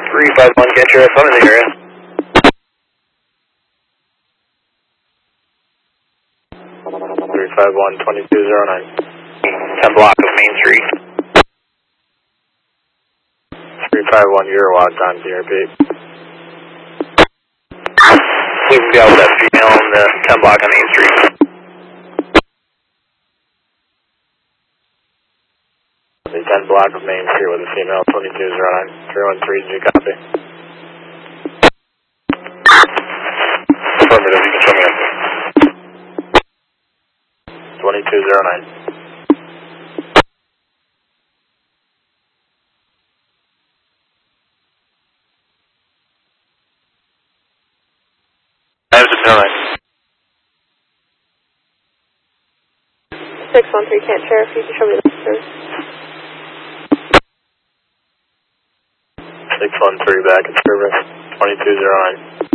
351, get your phone in the area. 351-2209. 10 block of Main Street. 351, you're locked on DRP. Please be out with that female on the 10 block on Main Street. The 10 block of Main Street with a female, 2209. 313, did you copy? Affirmative, you can show me up. 2209. I have 613, can't sheriff, you can show me the service. 613 back in service, 2209.